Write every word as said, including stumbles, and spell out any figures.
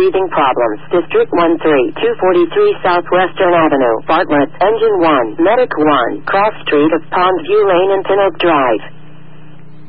breathing problems. District one three, two forty-three Southwestern Avenue, Bartlett, Engine one, Medic one, Cross Street of Pondview Lane and Pin Oak Drive.